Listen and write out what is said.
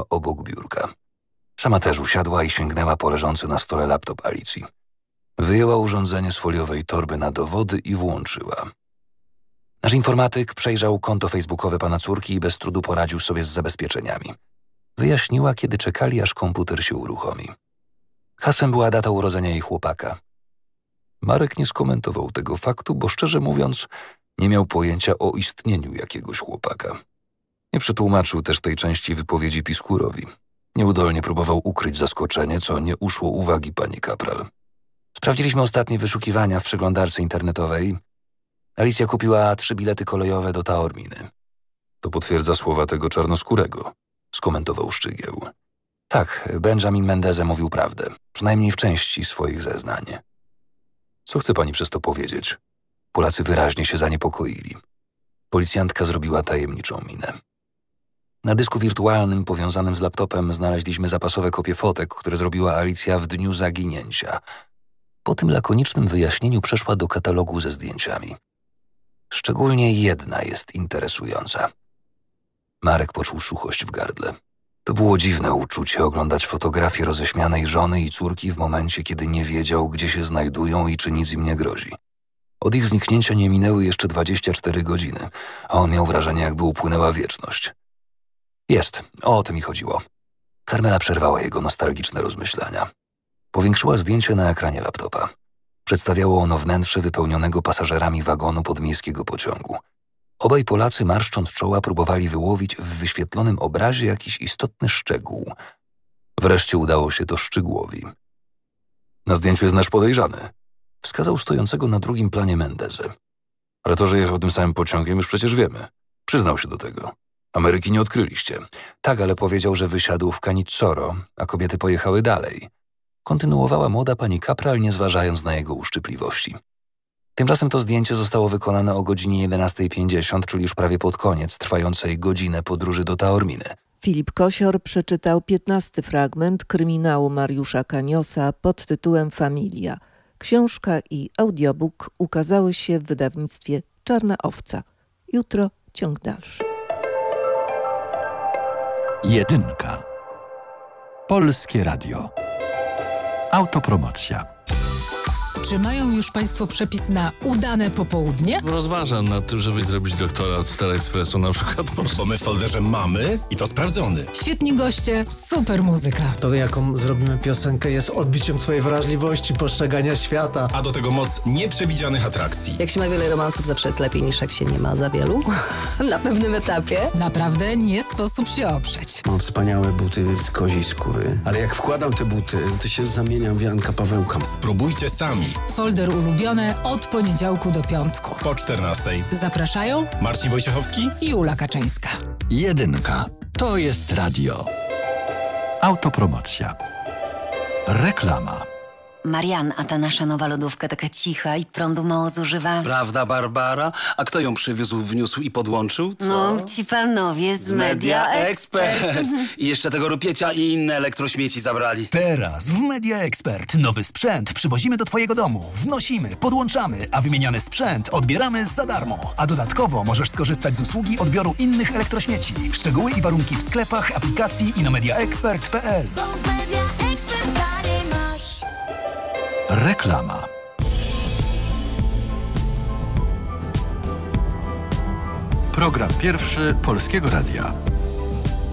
obok biurka. Sama też usiadła i sięgnęła po leżący na stole laptop Alicji. Wyjęła urządzenie z foliowej torby na dowody i włączyła. Nasz informatyk przejrzał konto facebookowe pana córki i bez trudu poradził sobie z zabezpieczeniami. Wyjaśniła, kiedy czekali, aż komputer się uruchomi. Hasłem była data urodzenia jej chłopaka. Marek nie skomentował tego faktu, bo szczerze mówiąc, nie miał pojęcia o istnieniu jakiegoś chłopaka. Nie przetłumaczył też tej części wypowiedzi Piskurowi. Nieudolnie próbował ukryć zaskoczenie, co nie uszło uwagi pani Kapral. Sprawdziliśmy ostatnie wyszukiwania w przeglądarce internetowej. Alicja kupiła 3 bilety kolejowe do Taorminy. To potwierdza słowa tego czarnoskórego, skomentował Szczygieł. Tak, Benjamin Mendeze mówił prawdę, przynajmniej w części swoich zeznań. Co chce pani przez to powiedzieć? Polacy wyraźnie się zaniepokoili. Policjantka zrobiła tajemniczą minę. Na dysku wirtualnym powiązanym z laptopem znaleźliśmy zapasowe kopie fotek, które zrobiła Alicja w dniu zaginięcia. Po tym lakonicznym wyjaśnieniu przeszła do katalogu ze zdjęciami. Szczególnie jedna jest interesująca. Marek poczuł suchość w gardle. To było dziwne uczucie oglądać fotografię roześmianej żony i córki w momencie, kiedy nie wiedział, gdzie się znajdują i czy nic im nie grozi. Od ich zniknięcia nie minęły jeszcze 24 godziny, a on miał wrażenie, jakby upłynęła wieczność. Jest, o tym mi chodziło. Karmela przerwała jego nostalgiczne rozmyślania. Powiększyła zdjęcie na ekranie laptopa. Przedstawiało ono wnętrze wypełnionego pasażerami wagonu podmiejskiego pociągu. Obaj Polacy, marszcząc czoła, próbowali wyłowić w wyświetlonym obrazie jakiś istotny szczegół. Wreszcie udało się to Szczygłowi. Na zdjęciu jest nasz podejrzany. Wskazał stojącego na drugim planie Mendeze. Ale to, że jechał tym samym pociągiem, już przecież wiemy. Przyznał się do tego. Ameryki nie odkryliście. Tak, ale powiedział, że wysiadł w Canizzaro, a kobiety pojechały dalej. Kontynuowała młoda pani Kapral, nie zważając na jego uszczypliwości. Tymczasem to zdjęcie zostało wykonane o godzinie 11:50, czyli już prawie pod koniec trwającej godzinę podróży do Taorminy. Filip Kosior przeczytał 15. fragment kryminału Mariusza Kaniosa pod tytułem Familia. Książka i audiobook ukazały się w wydawnictwie Czarna Owca. Jutro ciąg dalszy. Jedynka. Polskie Radio. Autopromocja. Czy mają już Państwo przepis na udane popołudnie? Rozważam nad tym, żeby zrobić doktorat z Telekspresu na przykład. Bo my w folderze mamy i to sprawdzony. Świetni goście, super muzyka. To, jaką zrobimy piosenkę, jest odbiciem swojej wrażliwości, postrzegania świata. A do tego moc nieprzewidzianych atrakcji. Jak się ma wiele romansów, zawsze jest lepiej niż jak się nie ma za wielu. Na pewnym etapie. Naprawdę nie sposób się oprzeć. Mam wspaniałe buty z koziej skóry, ale jak wkładam te buty, to się zamieniam w Janka Pawełka. Spróbujcie sami. Folder ulubione od poniedziałku do piątku. Po 14:00. Zapraszają Marcin Wojciechowski i Ula Kaczyńska. Jedynka. To jest radio. Autopromocja. Reklama. Marian, a ta nasza nowa lodówka taka cicha i prądu mało zużywa. Prawda, Barbara? A kto ją przywiózł, wniósł i podłączył? Co? No, ci panowie z Media Expert. I jeszcze tego rupiecia i inne elektrośmieci zabrali. Teraz w Media Expert nowy sprzęt przywozimy do Twojego domu, wnosimy, podłączamy, a wymieniany sprzęt odbieramy za darmo. A dodatkowo możesz skorzystać z usługi odbioru innych elektrośmieci. Szczegóły i warunki w sklepach, aplikacji i na mediaexpert.pl. Reklama. Program pierwszy Polskiego Radia.